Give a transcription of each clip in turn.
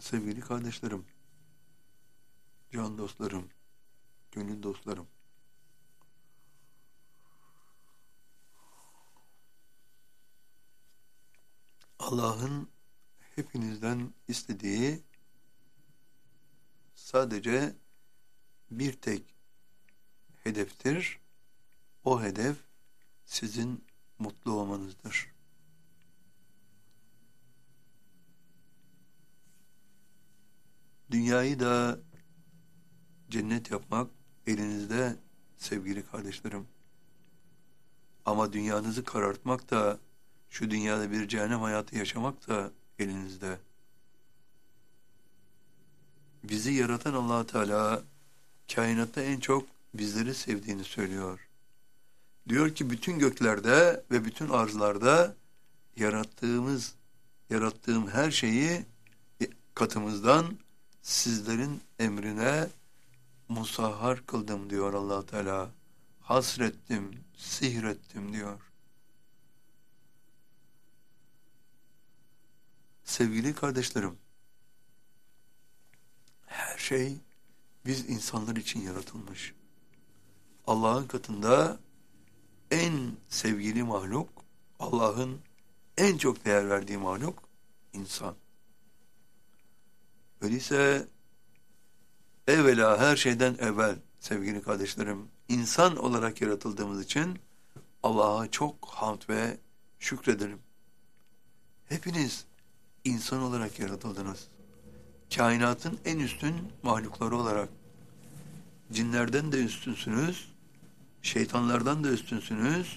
Sevgili kardeşlerim, can dostlarım, gönül dostlarım. Allah'ın hepinizden istediği sadece bir tek hedeftir. O hedef sizin mutlu olmanızdır. Dünyayı da cennet yapmak elinizde sevgili kardeşlerim. Ama dünyanızı karartmak da, şu dünyada bir cehennem hayatı yaşamak da elinizde. Bizi yaratan Allah Teala kainatta en çok bizleri sevdiğini söylüyor. Diyor ki bütün göklerde ve bütün arzlarda yarattığım her şeyi katımızdan sizlerin emrine musahhar kıldım diyor Allah Teala. Hasrettim, sihrettim diyor. Sevgili kardeşlerim, her şey biz insanlar için yaratılmış. Allah'ın katında en sevgili mahluk, Allah'ın en çok değer verdiği mahluk insan. Öyleyse evvela her şeyden evvel sevgili kardeşlerim, insan olarak yaratıldığımız için Allah'a çok hamd ve şükredelim. Hepiniz insan olarak yaratıldınız. Kainatın en üstün mahlukları olarak. Cinlerden de üstünsünüz, şeytanlardan da üstünsünüz,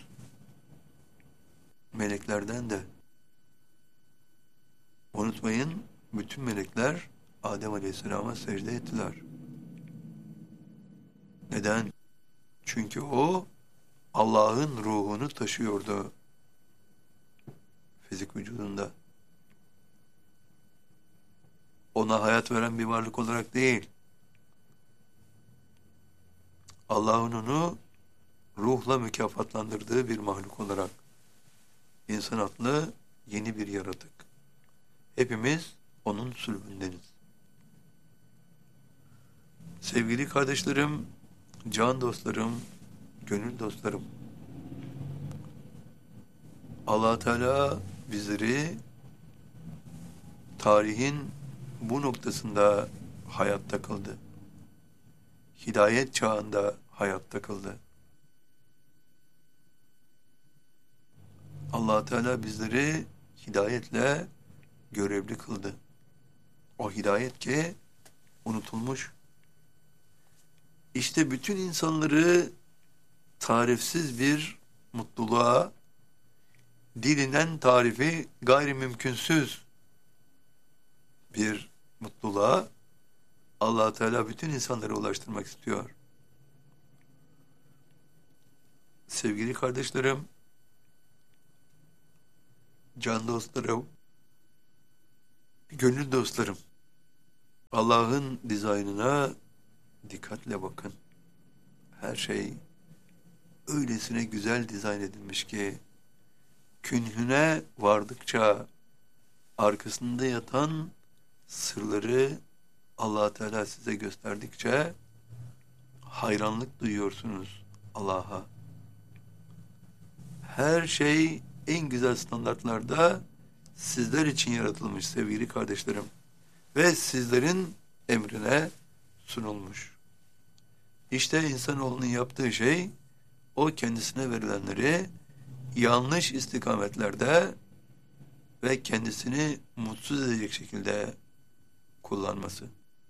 meleklerden de. Unutmayın, bütün melekler Adem Aleyhisselam'a secde ettiler. Neden? Çünkü o Allah'ın ruhunu taşıyordu fizik vücudunda. Ona hayat veren bir varlık olarak değil. Allah'ın onu ruhla mükafatlandırdığı bir mahluk olarak. İnsan adlı yeni bir yaratık. Hepimiz onun sülbündeniz. Sevgili kardeşlerim, can dostlarım, gönül dostlarım. Allah Teala bizleri tarihin bu noktasında hayatta kıldı. Hidayet çağında hayatta kıldı. Allah Teala bizleri hidayetle görevli kıldı. O hidayet ki unutulmuş. İşte bütün insanları tarifsiz bir mutluluğa, dilinden tarifi gayrimümkünsüz bir mutluluğa Allah Teala bütün insanlara ulaştırmak istiyor. Sevgili kardeşlerim, can dostlarım, gönül dostlarım, Allah'ın dizaynına dikkatle bakın. Her şey öylesine güzel dizayn edilmiş ki künhüne vardıkça arkasında yatan sırları Allah Teala size gösterdikçe hayranlık duyuyorsunuz Allah'a. Her şey en güzel standartlarda sizler için yaratılmış sevgili kardeşlerim ve sizlerin emrine sunulmuş. İşte insanoğlunun yaptığı şey o kendisine verilenleri yanlış istikametlerde ve kendisini mutsuz edecek şekilde kullanması.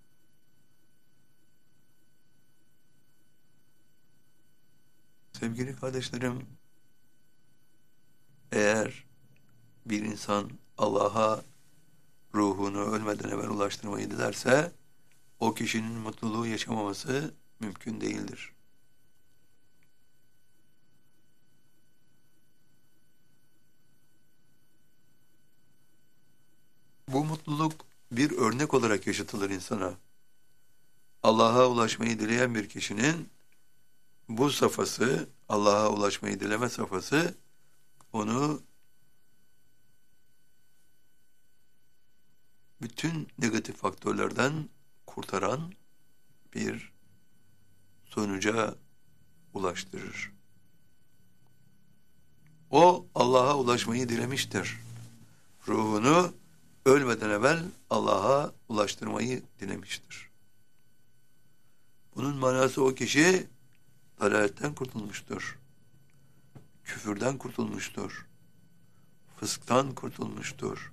Sevgili kardeşlerim, eğer bir insan Allah'a ruhunu ölmeden evvel ulaştırmayı dilerse, o kişinin mutluluğu yaşamaması mümkün değildir. Bu mutluluk bir örnek olarak yaşatılır insana. Allah'a ulaşmayı dileyen bir kişinin bu safhası, Allah'a ulaşmayı dileme safhası, onu bütün negatif faktörlerden kurtaran bir sonuca ulaştırır. O Allah'a ulaşmayı dilemiştir. Ruhunu ölmeden evvel Allah'a ulaştırmayı dilemiştir. Bunun manası o kişi dalaletten kurtulmuştur. Küfürden kurtulmuştur. Fısktan kurtulmuştur.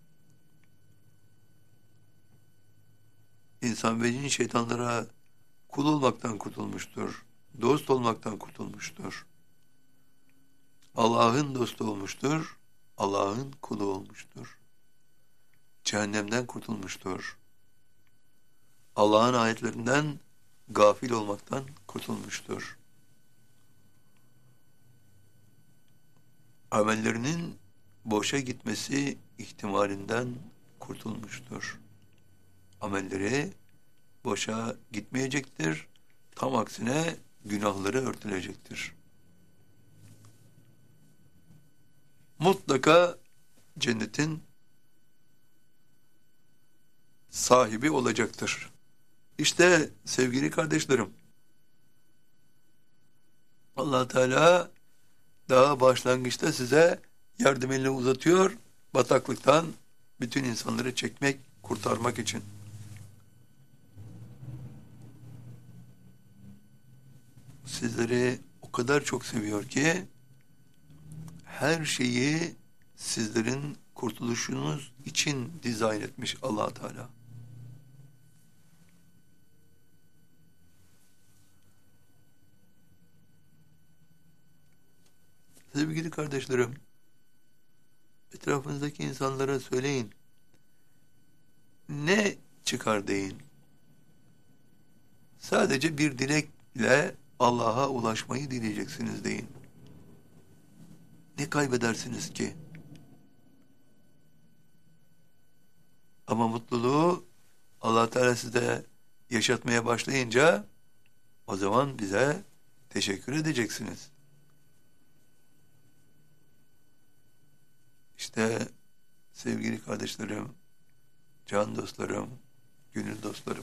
İnsan ve cin şeytanlara kul olmaktan kurtulmuştur. Dost olmaktan kurtulmuştur. Allah'ın dostu olmuştur. Allah'ın kulu olmuştur. Cehennemden kurtulmuştur. Allah'ın ayetlerinden gafil olmaktan kurtulmuştur. Amellerinin boşa gitmesi ihtimalinden kurtulmuştur. Amelleri boşa gitmeyecektir. Tam aksine günahları örtülecektir. Mutlaka cennetin sahibi olacaktır. İşte sevgili kardeşlerim, Allah Teala daha başlangıçta size yardım elini uzatıyor, bataklıktan bütün insanları çekmek, kurtarmak için. Sizleri o kadar çok seviyor ki her şeyi sizlerin kurtuluşunuz için dizayn etmiş Allah Teala. Sevgili kardeşlerim, etrafınızdaki insanlara söyleyin. Ne çıkar deyin. Sadece bir dilekle Allah'a ulaşmayı dileyeceksiniz deyin. Ne kaybedersiniz ki? Ama mutluluğu Allah Teala size yaşatmaya başlayınca o zaman bize teşekkür edeceksiniz. İşte sevgili kardeşlerim, can dostlarım, gönül dostlarım.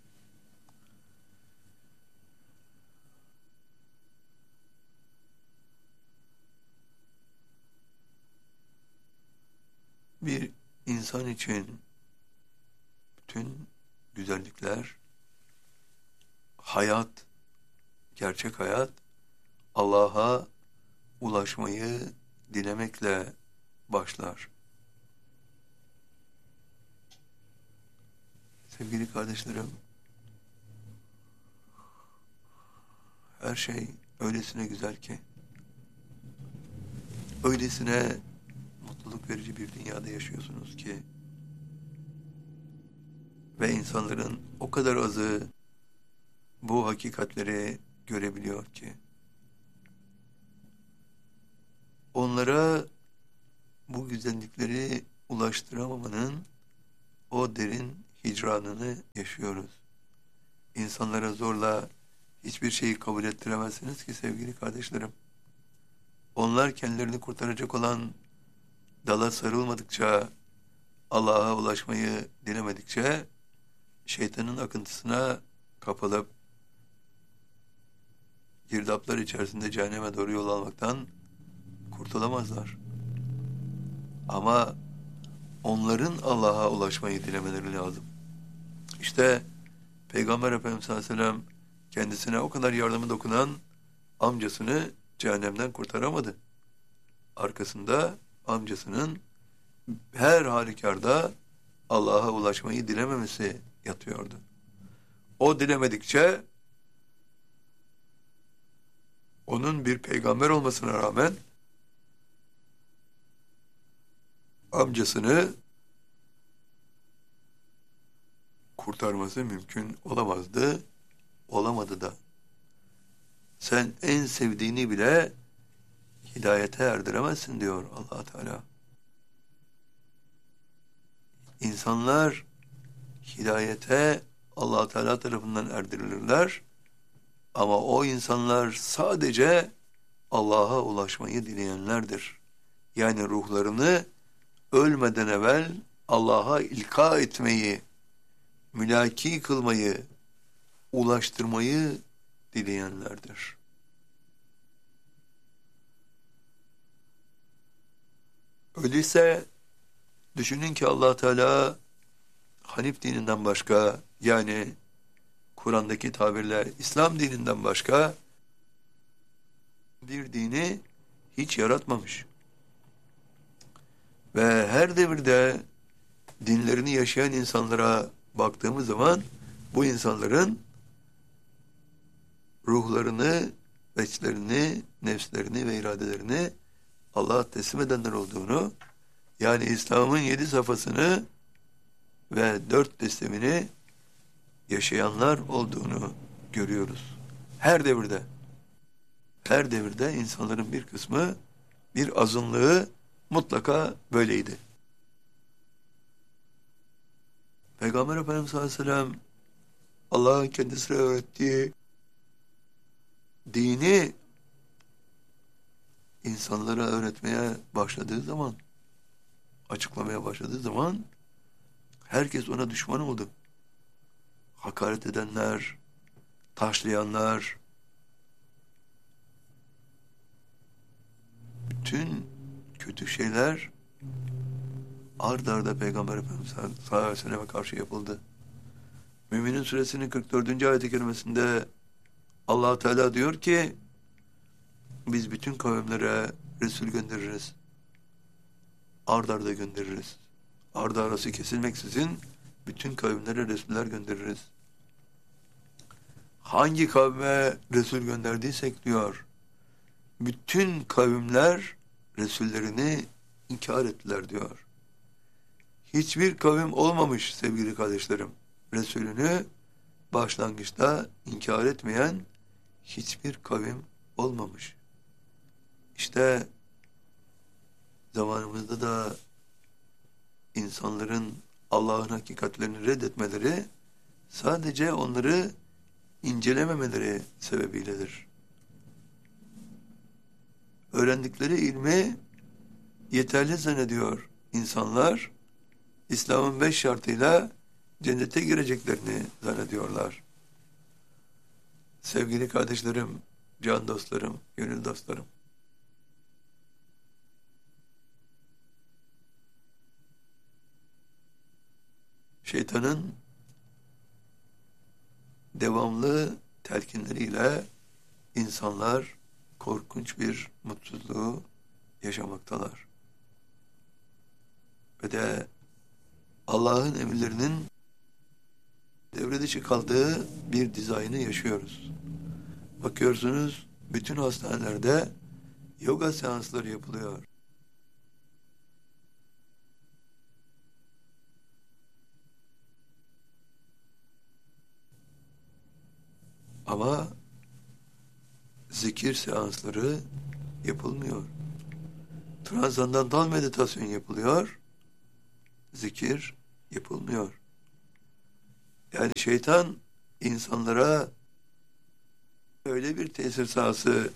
Bir insan için bütün güzellikler, hayat, gerçek hayat, Allah'a ulaşmayı dilemekle başlar. Sevgili kardeşlerim, her şey öylesine güzel ki, öylesine mutluluk verici bir dünyada yaşıyorsunuz ki ve insanların o kadar azı bu hakikatleri görebiliyor ki onlara bu güzellikleri ulaştıramamanın o derin hicranını yaşıyoruz. İnsanlara zorla hiçbir şeyi kabul ettiremezsiniz ki sevgili kardeşlerim. Onlar kendilerini kurtaracak olan dala sarılmadıkça, Allah'a ulaşmayı dilemedikçe şeytanın akıntısına kapılıp girdaplar içerisinde cehenneme doğru yol almaktan kurtulamazlar. Ama onların Allah'a ulaşmayı dilemeleri lazım. İşte Peygamber Efendimiz sallallahu aleyhi ve sellem kendisine o kadar yardımı dokunan amcasını cehennemden kurtaramadı. Arkasında amcasının her halükarda Allah'a ulaşmayı dilememesi yatıyordu. O dilemedikçe onun bir peygamber olmasına rağmen amcasını kurtarması mümkün olamazdı, olamadı da. Sen en sevdiğini bile hidayete erdiremezsin diyor Allah Teala. İnsanlar hidayete Allah Teala tarafından erdirilirler ama o insanlar sadece Allah'a ulaşmayı dileyenlerdir. Yani ruhlarını ölmeden evvel Allah'a ilka etmeyi, mülaki kılmayı, ulaştırmayı dileyenlerdir. Öyleyse düşünün ki Allah Teala Hanif dininden başka, yani Kur'an'daki tabirle İslam dininden başka bir dini hiç yaratmamış. Ve her devirde dinlerini yaşayan insanlara baktığımız zaman bu insanların ruhlarını, veçlerini, nefslerini ve iradelerini Allah'a teslim edenler olduğunu, yani İslam'ın 7 safhasını ve 4 teslimini yaşayanlar olduğunu görüyoruz. Her devirde. Her devirde insanların bir kısmı, bir azınlığı mutlaka böyleydi. Peygamber Efendimiz sallallahu aleyhi ve sellem Allah'ın kendisine öğrettiği dini insanlara öğretmeye başladığı zaman, açıklamaya başladığı zaman herkes ona düşman oldu. Hakaret edenler, taşlayanlar, bütün kötü şeyler ard arda Peygamber Efendimiz sallallahu aleyhi ve selleme karşı yapıldı. Müminin suresinin 44. ayet-i kerimesinde Allah Teala diyor ki, biz bütün kavimlere Resul göndeririz. Ard arda göndeririz. Ardı arası kesilmeksizin bütün kavimlere Resuller göndeririz. Hangi kavme Resul gönderdiysek diyor, bütün kavimler Resullerini inkar ettiler diyor. Hiçbir kavim olmamış sevgili kardeşlerim, Resulünü başlangıçta inkar etmeyen hiçbir kavim olmamış. İşte zamanımızda da insanların Allah'ın hakikatlerini reddetmeleri sadece onları incelememeleri sebebiyledir. Öğrendikleri ilmi yeterli zannediyor insanlar, İslam'ın 5 şartıyla cennete gireceklerini zannediyorlar. Sevgili kardeşlerim, can dostlarım, gönül dostlarım, şeytanın devamlı telkinleriyle insanlar korkunç bir mutsuzluğu yaşamaktalar. Ve de Allah'ın emirlerinin devre dışı kaldığı bir dizaynı yaşıyoruz. Bakıyorsunuz bütün hastanelerde yoga seansları yapılıyor. Ama zikir seansları yapılmıyor. Transandantal meditasyon yapılıyor. Zikir yapılmıyor. Yani şeytan insanlara öyle bir tesir sahası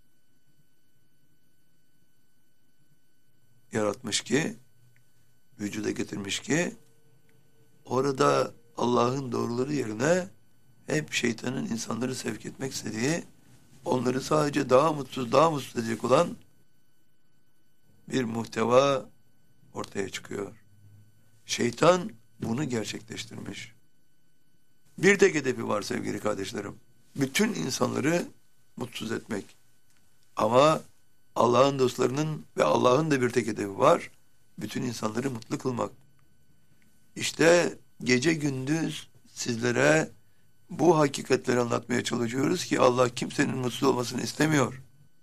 yaratmış ki, vücuda getirmiş ki, orada Allah'ın doğruları yerine hep şeytanın insanları sevk etmek istediği, onları sadece daha mutsuz edecek olan bir muhteva ortaya çıkıyor. Şeytan bunu gerçekleştirmiş. Bir tek hedefi var sevgili kardeşlerim. Bütün insanları mutsuz etmek. Ama Allah'ın dostlarının ve Allah'ın da bir tek hedefi var. Bütün insanları mutlu kılmak. İşte gece gündüz sizlere bu hakikatleri anlatmaya çalışıyoruz ki Allah kimsenin mutsuz olmasını istemiyor.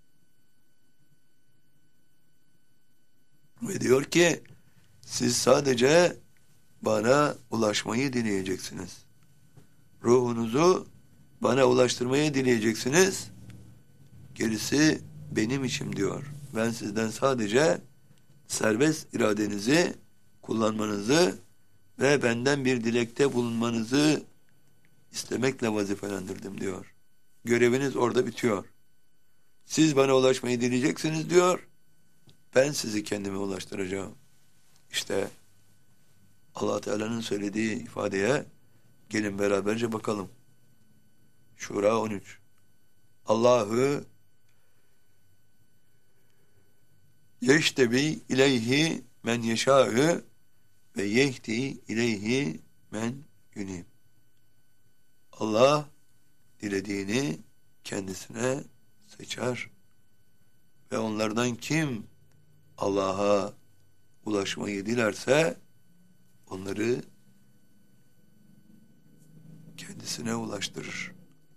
Ve diyor ki siz sadece bana ulaşmayı dileyeceksiniz. Ruhunuzu bana ulaştırmayı dileyeceksiniz. Gerisi benim işim diyor. Ben sizden sadece serbest iradenizi kullanmanızı ve benden bir dilekte bulunmanızı istemekle vazifelendirdim diyor. Göreviniz orada bitiyor. Siz bana ulaşmayı dileyeceksiniz diyor. Ben sizi kendime ulaştıracağım. İşte Allah Teala'nın söylediği ifadeye gelin beraberce bakalım. Şura 13. Allahu yeştebi ileyhi men yeşâ'ü ve yehdi ileyhi men yunib. Allah dilediğini kendisine seçer ve onlardan kim Allah'a ulaşmayı dilerse onları kendisine ulaştırır.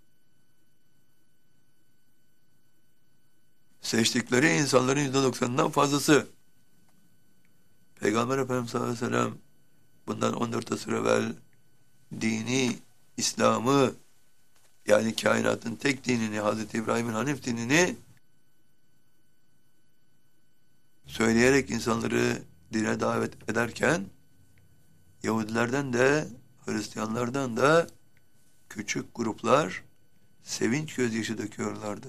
Seçtikleri insanların %90'ından fazlası. Peygamber Efendimiz sallallahu aleyhi ve sellem bundan 14 asır evvel dini, İslam'ı, yani kainatın tek dinini, Hazreti İbrahim'in Hanif dinini söyleyerek insanları dine davet ederken Yahudilerden de Hristiyanlardan da küçük gruplar sevinç gözyaşı döküyorlardı.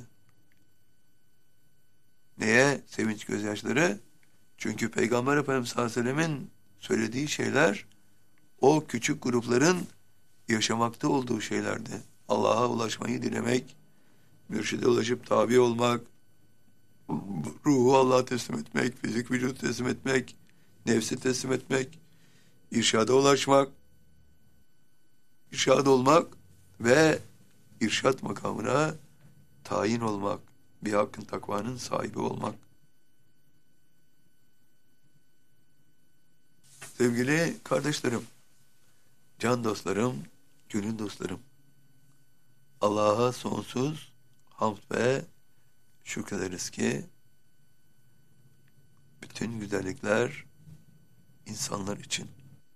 Neye sevinç gözyaşları? Çünkü Peygamber Efendimiz sallallahu aleyhi ve sellemin söylediği şeyler o küçük grupların yaşamakta olduğu şeylerdi. Allah'a ulaşmayı dilemek, mürşide ulaşıp tabi olmak, ruhu Allah'a teslim etmek, fizik vücudu teslim etmek, nefsi teslim etmek, irşada ulaşmak, irşad olmak ve irşat makamına tayin olmak, bir hakkın takvanın sahibi olmak. Sevgili kardeşlerim, can dostlarım, gönül dostlarım, Allah'a sonsuz hamd ve şükrederiz ki bütün güzellikler insanlar için.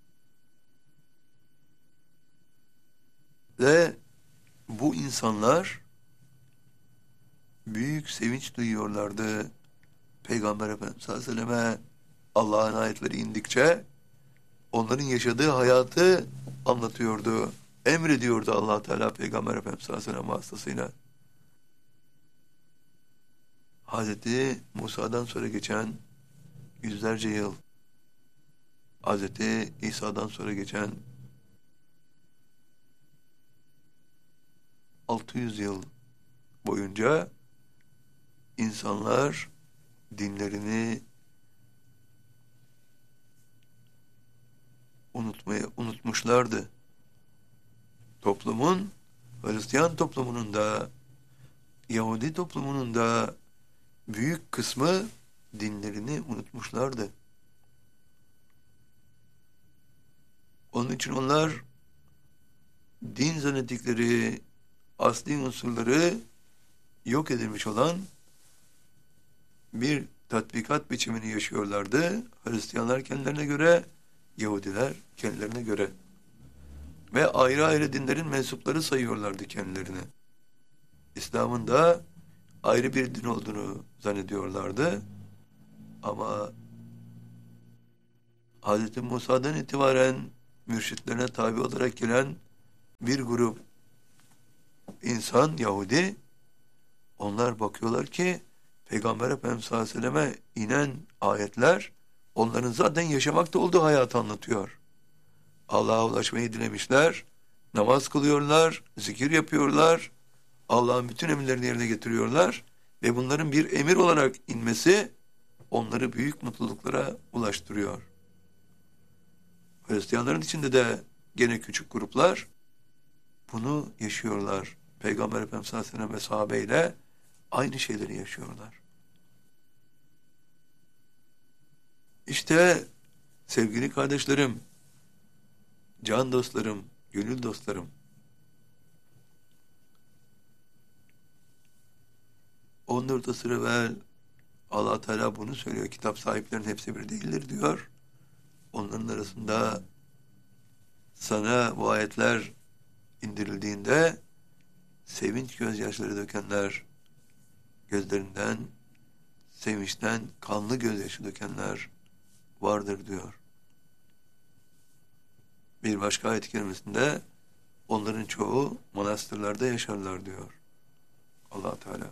Ve bu insanlar büyük sevinç duyuyorlardı. Peygamber Efendimiz sallallahu aleyhi ve selleme Allah'ın ayetleri indikçe onların yaşadığı hayatı anlatıyordu. Emrediyordu Allah Teala Peygamber Efendimiz sallallahu aleyhi ve sellem vasıtasıyla. Hazreti Musa'dan sonra geçen yüzlerce yıl, Hazreti İsa'dan sonra geçen 600 yıl boyunca insanlar dinlerini unutmuşlardı. Toplumun, Hristiyan toplumunun da, Yahudi toplumunun da büyük kısmı dinlerini unutmuşlardı. Onun için onlar din zannettikleri asli unsurları yok edilmiş olan bir tatbikat biçimini yaşıyorlardı. Hristiyanlar kendilerine göre, Yahudiler kendilerine göre. Ve ayrı ayrı dinlerin mensupları sayıyorlardı kendilerini. İslam'ın da ayrı bir din olduğunu zannediyorlardı. Ama Hz. Musa'dan itibaren mürşitlerine tabi olarak gelen bir grup insan, Yahudi, onlar bakıyorlar ki Peygamber Efendimiz sallallahu aleyhi ve selleme inen ayetler onların zaten yaşamakta olduğu hayatı anlatıyor. Allah'a ulaşmayı dilemişler, namaz kılıyorlar, zikir yapıyorlar, Allah'ın bütün emirlerini yerine getiriyorlar ve bunların bir emir olarak inmesi onları büyük mutluluklara ulaştırıyor. Hristiyanların içinde de gene küçük gruplar bunu yaşıyorlar. Peygamber Efendimiz sallallahu aleyhi ve sellem ve sahabeyle aynı şeyleri yaşıyorlar. İşte sevgili kardeşlerim, can dostlarım, gönül dostlarım, ondan da sıra evvel Allah Teala bunu söylüyor. Kitap sahiplerinin hepsi bir değildir diyor. Onların arasında sana bu ayetler indirildiğinde sevinç gözyaşları dökenler, gözlerinden sevinçten kanlı gözyaşı dökenler vardır diyor. Bir başka ayet-i kerimesinde onların çoğu manastırlarda yaşarlar diyor Allah Teala.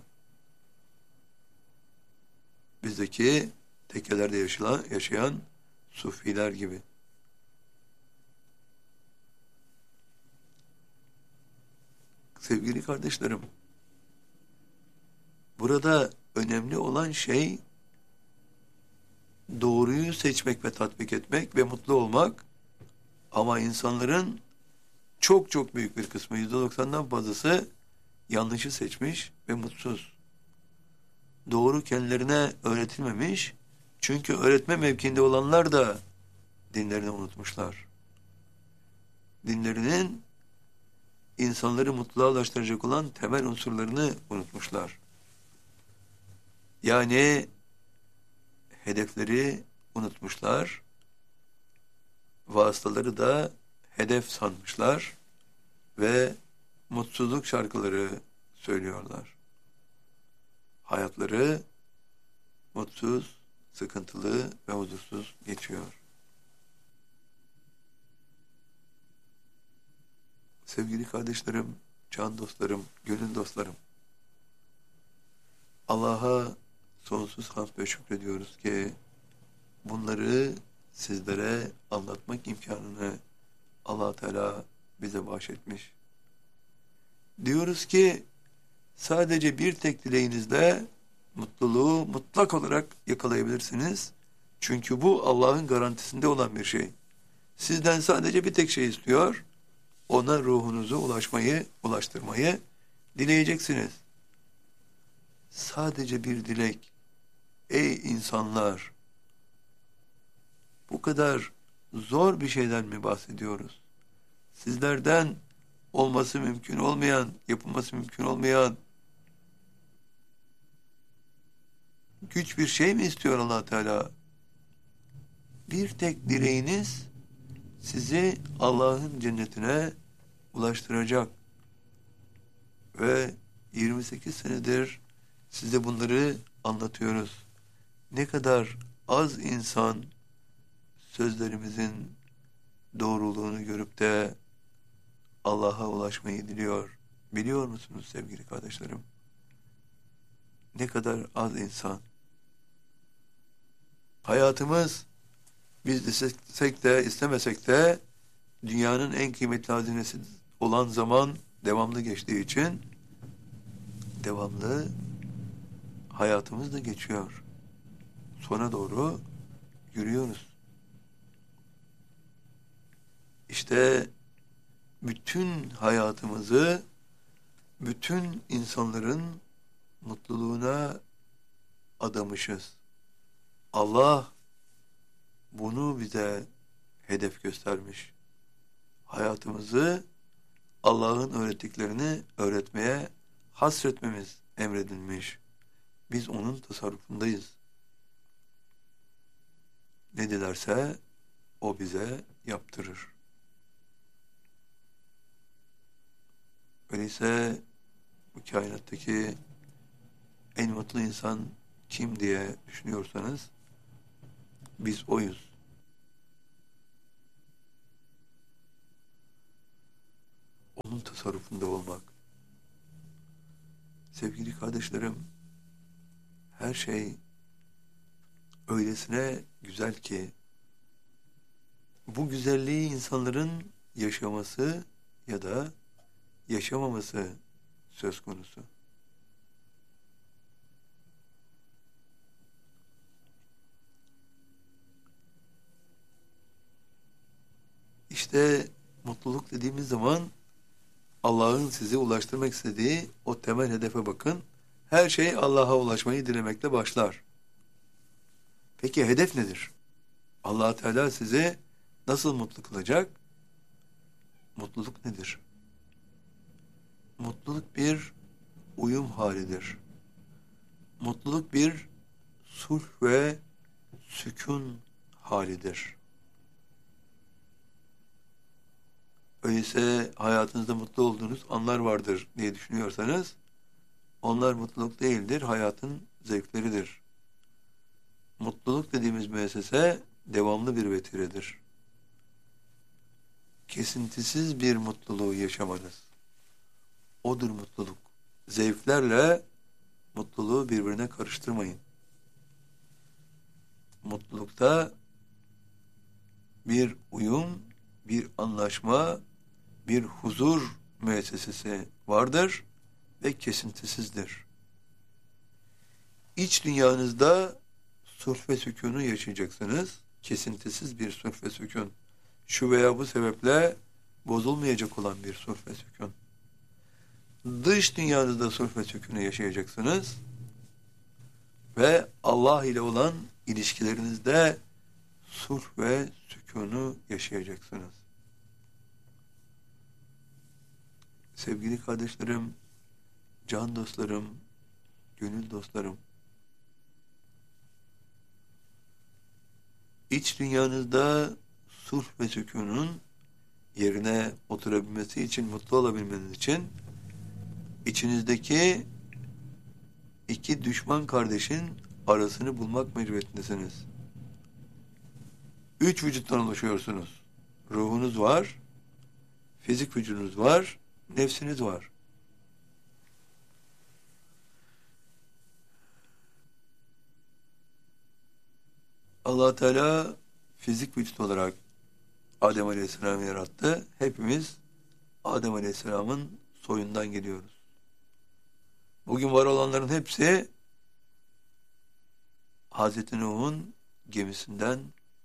Bizdeki tekkelerde yaşayan sufiler gibi. Sevgili kardeşlerim, burada önemli olan şey doğruyu seçmek ve tatbik etmek ve mutlu olmak. Ama insanların çok çok büyük bir kısmı, %90'dan fazlası yanlışı seçmiş ve mutsuz. Doğru kendilerine öğretilmemiş. Çünkü öğretme mevkiinde olanlar da dinlerini unutmuşlar. Dinlerinin insanları mutluluğa ulaştıracak olan temel unsurlarını unutmuşlar. Yani hedefleri unutmuşlar, vasıtaları da hedef sanmışlar ve mutsuzluk şarkıları söylüyorlar. Hayatları mutsuz, sıkıntılı ve huzursuz geçiyor. Sevgili kardeşlerim, can dostlarım, gönül dostlarım, Allah'a sonsuz hamd ve şükrediyoruz ki bunları sizlere anlatmak imkanını Allah Teala bize bahşetmiş. Diyoruz ki sadece bir tek dileğinizle mutluluğu mutlak olarak yakalayabilirsiniz. Çünkü bu Allah'ın garantisinde olan bir şey. Sizden sadece bir tek şey istiyor. Ona ruhunuzu ulaştırmayı dileyeceksiniz. Sadece bir dilek. Ey insanlar! Bu kadar zor bir şeyden mi bahsediyoruz? Sizlerden olması mümkün olmayan, yapılması mümkün olmayan güç bir şey mi istiyor Allah Teala? Bir tek dileğiniz sizi Allah'ın cennetine ulaştıracak. Ve 28 senedir size bunları anlatıyoruz. Ne kadar az insan sözlerimizin doğruluğunu görüp de Allah'a ulaşmayı diliyor. Biliyor musunuz sevgili kardeşlerim? Ne kadar az insan. Hayatımız biz istesek de istemesek de dünyanın en kıymetli hazinesi olan zaman devamlı geçtiği için devamlı hayatımız da geçiyor. Sona doğru yürüyoruz. İşte bütün hayatımızı bütün insanların mutluluğuna adamışız. Allah bunu bize hedef göstermiş. Hayatımızı Allah'ın öğrettiklerini öğretmeye hasretmemiz emredilmiş. Biz onun tasarrufundayız. Ne dilerse o bize yaptırır. Öyleyse bu kainattaki en mutlu insan kim diye düşünüyorsanız biz oyuz. Onun tasarrufunda olmak. Sevgili kardeşlerim, her şey öylesine güzel ki bu güzelliği insanların yaşaması ya da yaşamaması söz konusu. İşte mutluluk dediğimiz zaman Allah'ın sizi ulaştırmak istediği o temel hedefe bakın. Her şey Allah'a ulaşmayı dilemekle başlar. Peki hedef nedir? Allah Teala sizi nasıl mutlu kılacak? Mutluluk nedir? Mutluluk bir uyum halidir. Mutluluk bir sulh ve sükun halidir. Öyleyse hayatınızda mutlu olduğunuz anlar vardır diye düşünüyorsanız, onlar mutluluk değildir, hayatın zevkleridir. Mutluluk dediğimiz müessese devamlı bir vetiredir. Kesintisiz bir mutluluğu yaşamanız. Odur mutluluk. Zevklerle mutluluğu birbirine karıştırmayın. Mutlulukta bir uyum, bir anlaşma, bir huzur müessesesi vardır ve kesintisizdir. İç dünyanızda sulh ve sükûnu yaşayacaksınız. Kesintisiz bir sulh ve sükûn. Şu veya bu sebeple bozulmayacak olan bir sulh ve sükûn. Dış dünyanızda sulh ve sükûnu yaşayacaksınız. Ve Allah ile olan ilişkilerinizde sulh ve sükûnu yaşayacaksınız. Sevgili kardeşlerim, can dostlarım, gönül dostlarım, İç dünyanızda sulh ve sükûnun yerine oturabilmesi için, mutlu olabilmeniz için içinizdeki iki düşman kardeşin arasını bulmak mecburiyetindesiniz. 3 vücuttan oluşuyorsunuz. Ruhunuz var, fizik vücudunuz var, nefsiniz var. Allah Teala fizik vücut olarak Adem Aleyhisselam'ı yarattı. Hepimiz Adem Aleyhisselam'ın soyundan geliyoruz. Bugün var olanların hepsi Hazreti Nuh'un gemisinden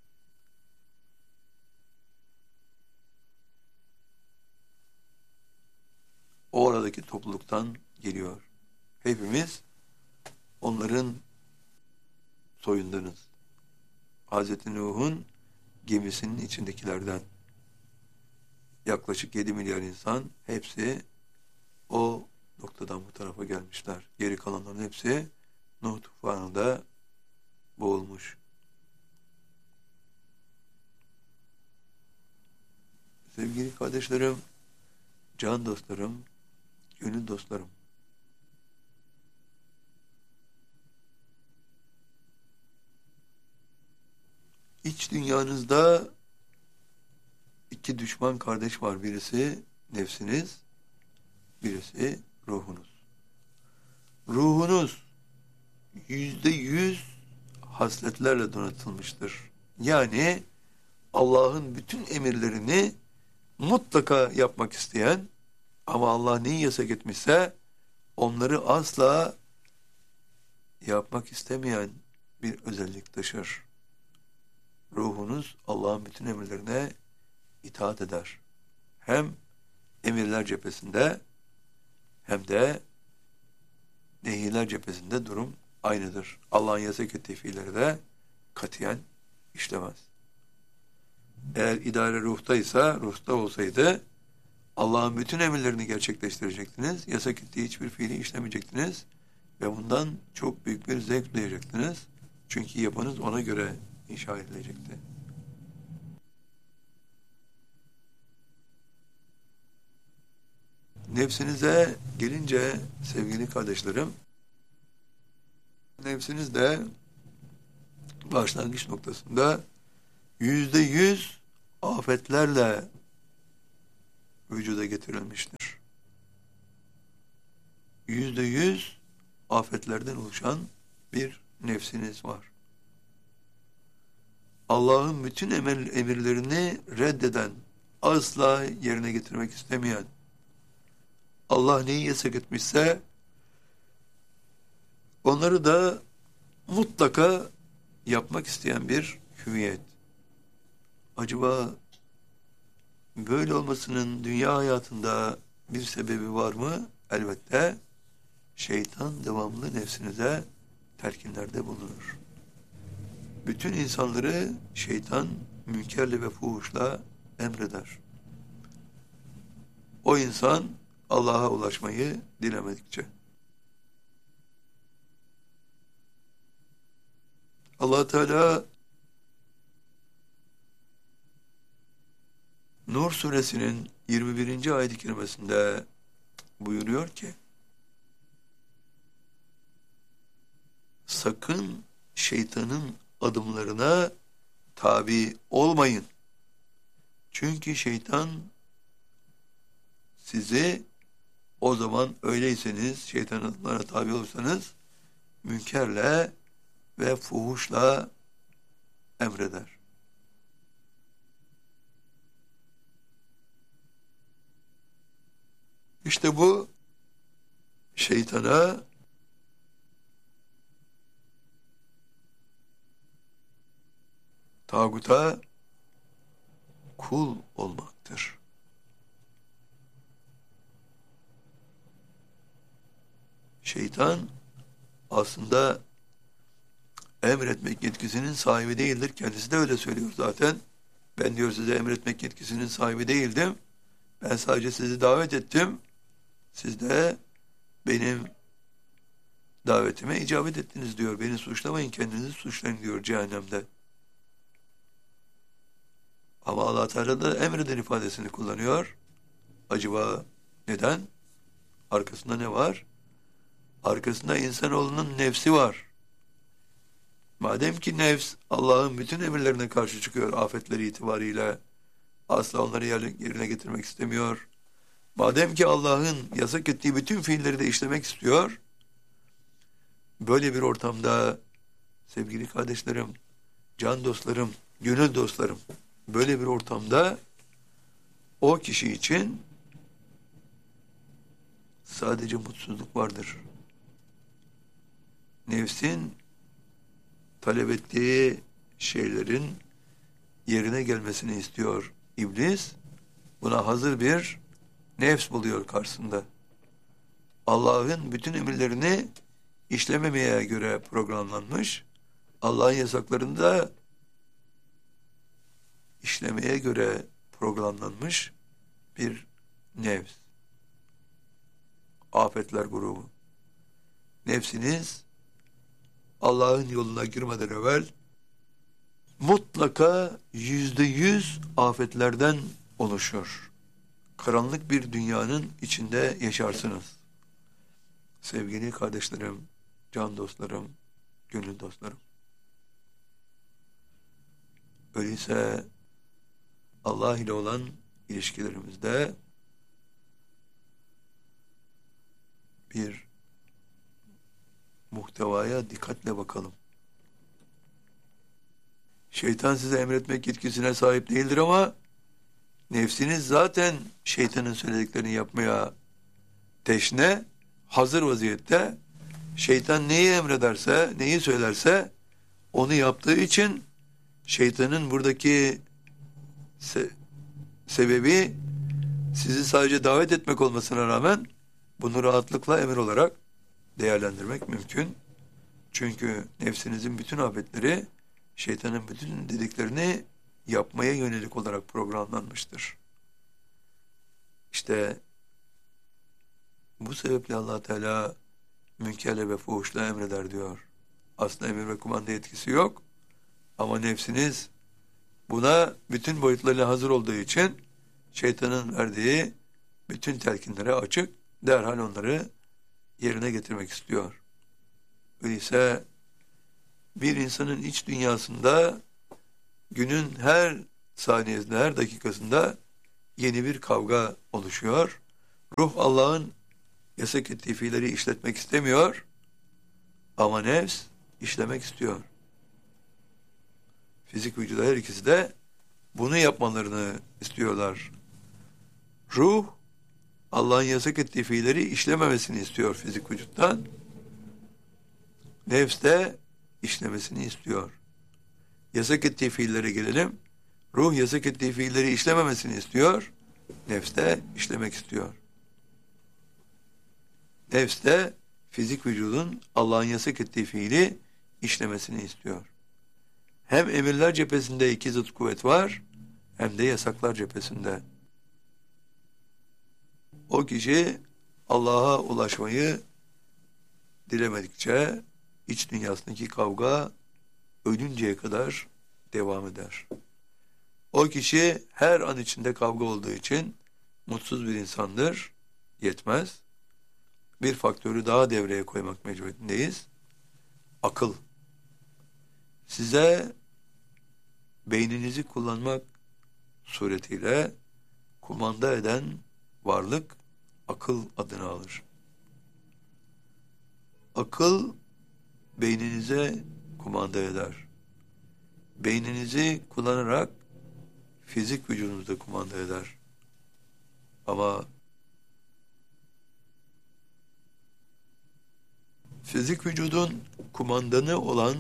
oradaki topluluktan geliyor. Hepimiz onların soyundanız. Hazreti Nuh'un gemisinin içindekilerden yaklaşık 7 milyar insan hepsi o noktadan bu tarafa gelmişler. Geri kalanların hepsi Nuh tufanında boğulmuş. Sevgili kardeşlerim, can dostlarım, gönül dostlarım, İç dünyanızda iki düşman kardeş var. Birisi nefsiniz, birisi ruhunuz. Ruhunuz %100 hasletlerle donatılmıştır. Yani Allah'ın bütün emirlerini mutlaka yapmak isteyen ama Allah neyi yasak etmişse onları asla yapmak istemeyen bir özellik taşır. Ruhunuz Allah'ın bütün emirlerine itaat eder. Hem emirler cephesinde hem de nehirler cephesinde durum aynıdır. Allah'ın yasak ettiği fiilleri de katiyen işlemez. Eğer idare ruhtaysa, ruhta olsaydı Allah'ın bütün emirlerini gerçekleştirecektiniz. Yasak ettiği hiçbir fiili işlemeyecektiniz. Ve bundan çok büyük bir zevk duyacaktınız. Çünkü yapınız ona göre inşa edilecekti. Nefsinize gelince sevgili kardeşlerim, nefsiniz de başlangıç noktasında %100 afetlerle vücuda getirilmiştir. %100 afetlerden oluşan bir nefsiniz var. Allah'ın bütün emirlerini reddeden, asla yerine getirmek istemeyen, Allah neyi yasak etmişse onları da mutlaka yapmak isteyen bir hüviyet. Acaba böyle olmasının dünya hayatında bir sebebi var mı? Elbette şeytan devamlı nefsinize telkinlerde bulunur. Bütün insanları şeytan münkerle ve fuhuşla emreder. O insan Allah'a ulaşmayı dilemedikçe. Allah Teala Nur suresinin 21. ayet-i kerimesinde buyuruyor ki, sakın şeytanın adımlarına tabi olmayın. Çünkü şeytan sizi, o zaman öyleyseniz, şeytanın adımlarına tabi olursanız münkerle ve fuhuşla emreder. İşte bu şeytana tağuta kul olmaktır. Şeytan aslında emretmek yetkisinin sahibi değildir. Kendisi de öyle söylüyor zaten. Ben diyor size emretmek yetkisinin sahibi değildim. Ben sadece sizi davet ettim. Siz de benim davetime icabet ettiniz diyor. Beni suçlamayın, kendinizi suçlayın diyor cehennemde. Ama Allah Teala da emreden ifadesini kullanıyor. Acaba neden? Arkasında ne var? Arkasında insanoğlunun nefsi var. Madem ki nefs Allah'ın bütün emirlerine karşı çıkıyor afetleri itibariyle, asla onları yerine getirmek istemiyor. Madem ki Allah'ın yasak ettiği bütün fiilleri de işlemek istiyor, böyle bir ortamda sevgili kardeşlerim, can dostlarım, gönül dostlarım, böyle bir ortamda o kişi için sadece mutsuzluk vardır. Nefsin talep ettiği şeylerin yerine gelmesini istiyor iblis. Buna hazır bir nefs buluyor karşısında. Allah'ın bütün emirlerini işlememeye göre programlanmış, Allah'ın yasaklarını da işlemeye göre programlanmış bir nefs. Afetler grubu. Nefsiniz Allah'ın yoluna girmeden evvel mutlaka %100 afetlerden oluşur. Karanlık bir dünyanın içinde yaşarsınız. Sevgili kardeşlerim, can dostlarım, gönül dostlarım. Öyleyse Allah ile olan ilişkilerimizde bir muhtevaya dikkatle bakalım. Şeytan size emretmek yetkisine sahip değildir ama nefsiniz zaten şeytanın söylediklerini yapmaya teşne, hazır vaziyette. Şeytan neyi emrederse, neyi söylerse onu yaptığı için şeytanın buradaki sebebi sizi sadece davet etmek olmasına rağmen bunu rahatlıkla emir olarak değerlendirmek mümkün. Çünkü nefsinizin bütün afetleri şeytanın bütün dediklerini yapmaya yönelik olarak programlanmıştır. İşte bu sebeple Allah Teala münkerle ve fuhuşla emreder diyor. Aslında emir ve kumanda etkisi yok. Ama nefsiniz buna bütün boyutlarıyla hazır olduğu için şeytanın verdiği bütün telkinlere açık, derhal onları yerine getirmek istiyor. Öyleyse bir insanın iç dünyasında günün her saniyesinde, her dakikasında yeni bir kavga oluşuyor. Ruh Allah'ın yasak ettiği fiilleri işletmek istemiyor ama nefs işlemek istiyor. Fizik vücuda her ikisi de bunu yapmalarını istiyorlar. Ruh Allah'ın yasak ettiği fiilleri işlememesini istiyor fizik vücuttan. Nefs de işlemesini istiyor. Yasak ettiği fiillere gelelim. Ruh yasak ettiği fiilleri işlememesini istiyor. Nefs de işlemek istiyor. Nefs de fizik vücudun Allah'ın yasak ettiği fiili işlemesini istiyor. Hem emirler cephesinde iki zıt kuvvet var, hem de yasaklar cephesinde. O kişi Allah'a ulaşmayı dilemedikçe iç dünyasındaki kavga ölünceye kadar devam eder. O kişi her an içinde kavga olduğu için mutsuz bir insandır, yetmez. Bir faktörü daha devreye koymak mecburiyetindeyiz. Akıl. Size beyninizi kullanmak suretiyle kumanda eden varlık akıl adını alır. Akıl beyninize kumanda eder. Beyninizi kullanarak fizik vücudunuzu kumanda eder. Ama Fizik vücudun kumandanı olan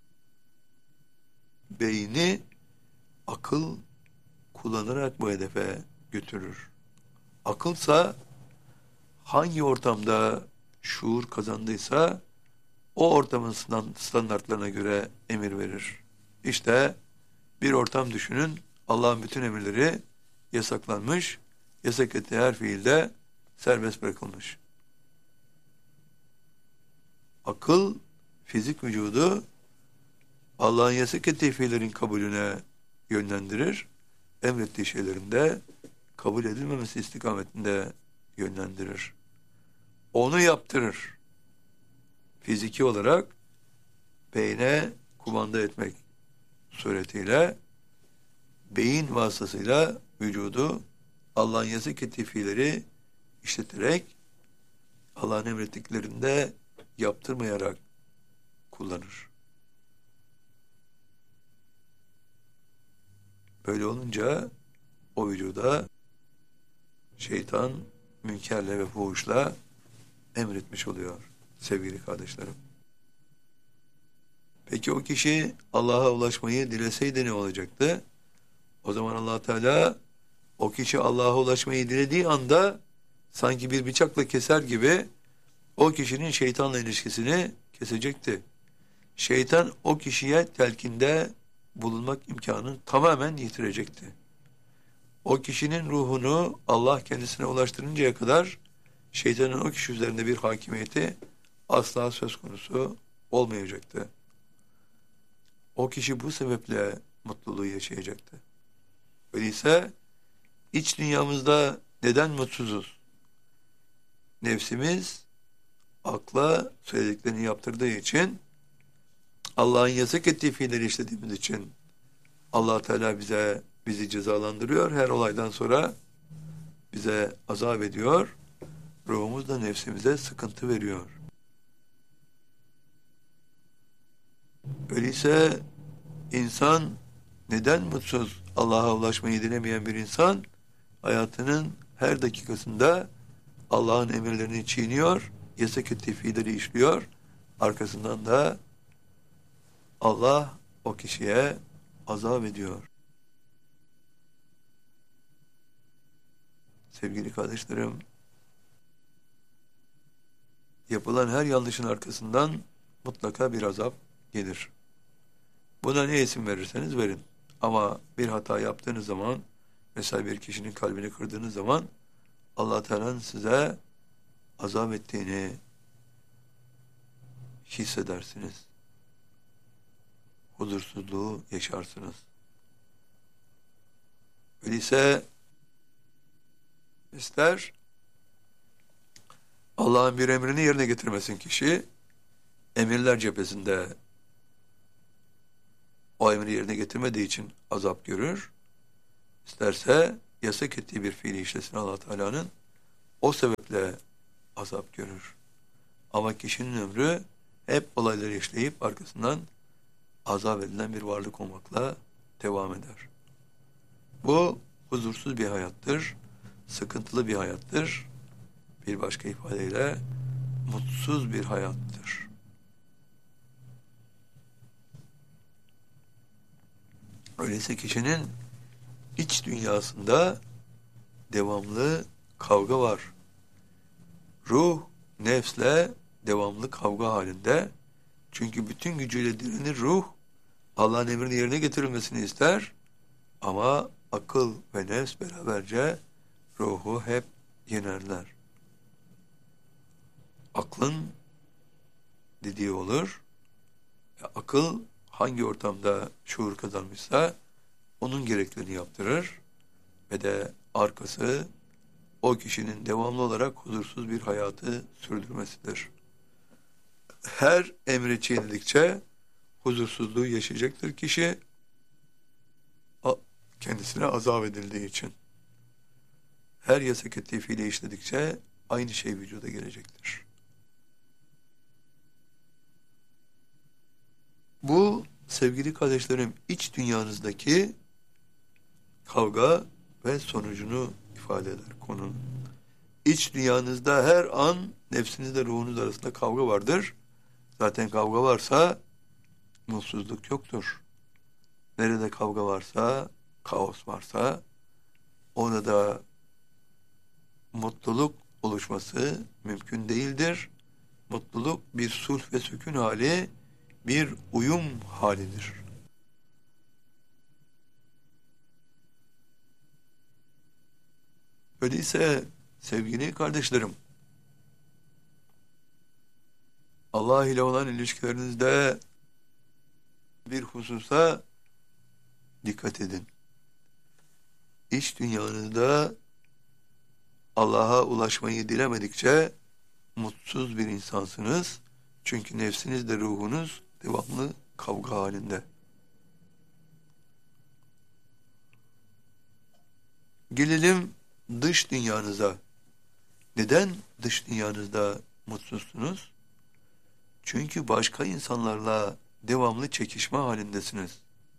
beyni akıl kullanarak bu hedefe götürür. Akılsa hangi ortamda şuur kazandıysa o ortamın standartlarına göre emir verir. İşte bir ortam düşünün, Allah'ın bütün emirleri yasaklanmış, yasak ettiği her fiilde serbest bırakılmış. Akıl, fizik vücudu Allah'ın yasak ettiği fiillerin kabulüne yönlendirir, emrettiği şeylerin de kabul edilmemesi istikametinde yönlendirir. Onu yaptırır. Fiziki olarak beyne kumanda etmek suretiyle beyin vasıtasıyla vücudu Allah'ın yasak ettiği fiilleri işleterek Allah'ın emrettiklerinde yaptırmayarak kullanır. Böyle olunca o vücuda şeytan münkerle ve fuhuşla emretmiş oluyor sevgili kardeşlerim. Peki o kişi Allah'a ulaşmayı dileseydi ne olacaktı? O zaman Allah Teala o kişi Allah'a ulaşmayı dilediği anda sanki bir bıçakla keser gibi o kişinin şeytanla ilişkisini kesecekti. Şeytan o kişiye telkinde bulunmak imkanını tamamen yitirecekti. O kişinin ruhunu Allah kendisine ulaştırıncaya kadar şeytanın o kişi üzerinde bir hakimiyeti asla söz konusu olmayacaktı. O kişi bu sebeple mutluluğu yaşayacaktı. Öyleyse iç dünyamızda neden mutsuzuz? Nefsimiz akla söylediklerini yaptırdığı için, Allah'ın yasak ettiği fiilleri işlediğimiz için Allah Teala bizi cezalandırıyor. Her olaydan sonra bize azap ediyor. Ruhumuz da nefsimize sıkıntı veriyor. Öyleyse insan neden mutsuz? Allah'a ulaşmayı dilemeyen bir insan hayatının her dakikasında Allah'ın emirlerini çiğniyor, yasak ettiği fiilleri işliyor. Arkasından da Allah o kişiye azap ediyor. Sevgili kardeşlerim, yapılan her yanlışın arkasından mutlaka bir azap gelir. Buna ne isim verirseniz verin. Ama bir hata yaptığınız zaman, mesela bir kişinin kalbini kırdığınız zaman Allah Teala'nın size azap ettiğini hissedersiniz. Huzursuzluğu yaşarsınız. Öyleyse ister Allah'ın bir emrini yerine getirmesin kişi, emirler cephesinde o emri yerine getirmediği için azap görür. İsterse yasak ettiği bir fiili işlesin Allah Teala'nın, o sebeple azap görür. Ama kişinin ömrü hep olayları işleyip arkasından azap edilen bir varlık olmakla devam eder. Bu huzursuz bir hayattır, sıkıntılı bir hayattır. Bir başka ifadeyle mutsuz bir hayattır. Öyleyse kişinin iç dünyasında devamlı kavga var. Ruh, nefsle devamlı kavga halinde. Çünkü bütün gücüyle direnir ruh, Allah'ın emrini yerine getirilmesini ister. Ama akıl ve nefs beraberce ruhu hep yenerler. Aklın dediği olur. Akıl hangi ortamda şuur kazanmışsa onun gereklerini yaptırır ve de arkası o kişinin devamlı olarak huzursuz bir hayatı sürdürmesidir. Her emri çiğnedikçe huzursuzluğu yaşayacaktır kişi, kendisine azap edildiği için. Her yasak ettiği fiili işledikçe aynı şey vücuda gelecektir. Bu sevgili kardeşlerim iç dünyanızdaki kavga ve sonucunu ifade eder konunun. İç dünyanızda her an nefsinizle ruhunuz arasında kavga vardır. Zaten kavga varsa mutsuzluk yoktur. Nerede kavga varsa, kaos varsa orada mutluluk oluşması mümkün değildir. Mutluluk bir sulh ve sükun hali, bir uyum halidir. Öyleyse sevgili kardeşlerim, Allah ile olan ilişkilerinizde bir hususa dikkat edin. İç dünyanızda Allah'a ulaşmayı dilemedikçe mutsuz bir insansınız. Çünkü nefsinizle ruhunuz devamlı kavga halinde. Gelelim dış dünyanıza. Neden dış dünyanızda mutsuzsunuz? Çünkü başka insanlarla devamlı çekişme halindesiniz.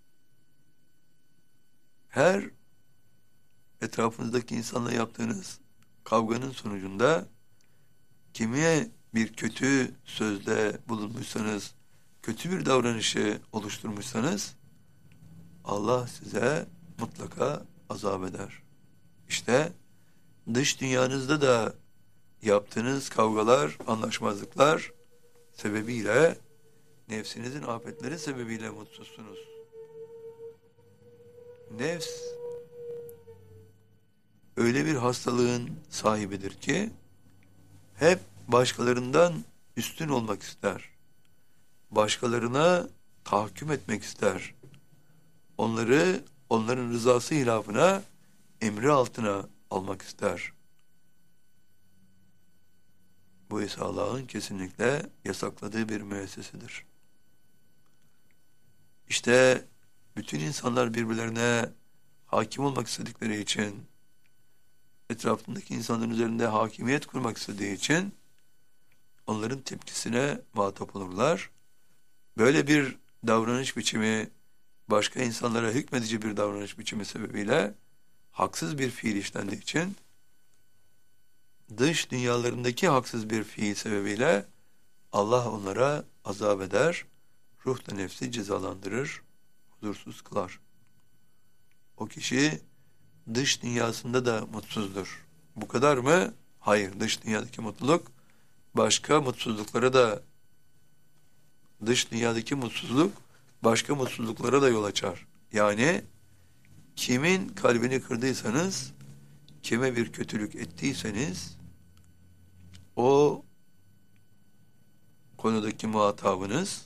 Her etrafınızdaki insanla yaptığınız kavganın sonucunda kime bir kötü sözde bulunmuşsanız, kötü bir davranışı oluşturmuşsanız Allah size mutlaka azap eder. İşte dış dünyanızda da yaptığınız kavgalar, anlaşmazlıklar sebebiyle, nefsinizin afetleri sebebiyle mutsuzsunuz. Nefs öyle bir hastalığın sahibidir ki hep başkalarından üstün olmak ister. Başkalarına tahakküm etmek ister. Onları onların rızası hilafına emri altına almak ister. Bu ise Allah'ın kesinlikle yasakladığı bir müessesedir. İşte bütün insanlar birbirlerine hakim olmak istedikleri için, etrafındaki insanların üzerinde hakimiyet kurmak istediği için onların tepkisine muhatap olurlar. Böyle bir davranış biçimi, başka insanlara hükmedici bir davranış biçimi sebebiyle haksız bir fiil işlendiği için, dış dünyalarındaki haksız bir fiil sebebiyle Allah onlara azap eder, ruh da nefsi cezalandırır, huzursuz kılar. O kişi dış dünyasında da mutsuzdur. Bu kadar mı? Hayır. Dış dünyadaki mutluluk başka mutsuzluklara da, dış dünyadaki mutsuzluk başka mutsuzluklara da yol açar. Yani kimin kalbini kırdıysanız, kime bir kötülük ettiyseniz, o konudaki muhatabınız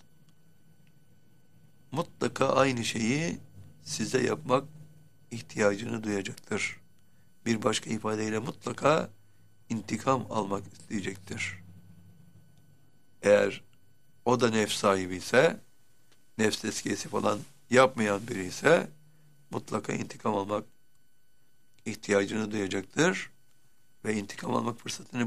mutlaka aynı şeyi size yapmak ihtiyacını duyacaktır. Bir başka ifadeyle mutlaka intikam almak isteyecektir. Eğer o da nefs sahibi ise, nefs tezkiyesi falan yapmayan biri ise mutlaka intikam almak ihtiyacını duyacaktır ve intikam almak fırsatını